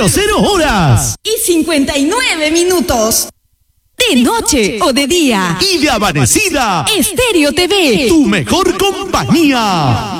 00 y 59 minutos. De noche o de día. Y de amanecida. Estéreo TV. Tu mejor compañía.